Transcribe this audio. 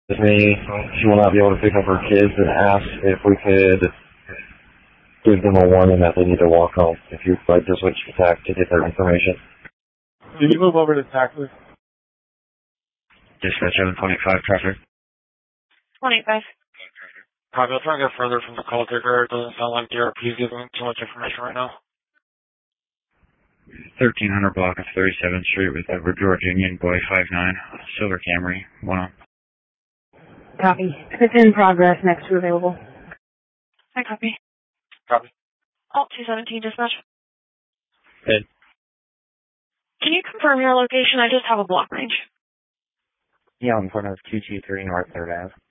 Me, she will not be able to pick up her kids and asked if we could give them a warning that they need to walk home. If you'd like to switch to TAC to get their information. Can you move over to TAC, please? Dispatch 725 traffic. 25. Copy. I'll try to get further from the call taker. It doesn't sound like DRP is giving too much information right now. 1300 block of 37th Street with Edward George Union, boy 59, Silver Camry, 1 Copy. It's in progress. Next to available. I copy. Copy. Alt 217 dispatch. Ed. Can you confirm your location? I just have a block range. Yeah, in front of 223 North 3rd Ave.